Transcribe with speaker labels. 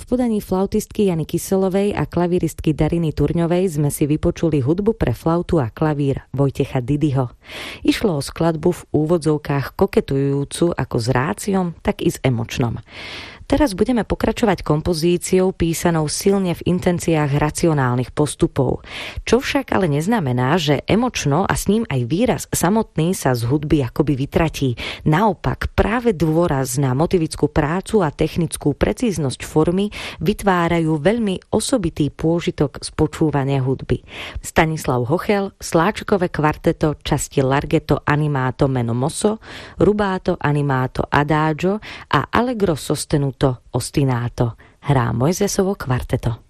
Speaker 1: V podaní flautistky Jany Kyselovej a klavíristky Dariny Turňovej sme si vypočuli hudbu pre flautu a klavír Vojtecha Didyho. Išlo o skladbu v úvodzovkách koketujúcu ako s ráciom, tak i s emočnom. Teraz budeme pokračovať kompozíciou písanou silne v intenciách racionálnych postupov. Čo však ale neznamená, že emočno a s ním aj výraz samotný sa z hudby akoby vytratí. Naopak, práve dôraz na motivickú prácu a technickú precíznosť formy vytvárajú veľmi osobitý pôžitok z počúvania hudby. Stanislav Hochel, Sláčikové kvarteto, časti Larghetto animato meno mosso, Rubato animato adagio a Allegro sostenuto ostinato. Hrá Mojzesovo kvarteto.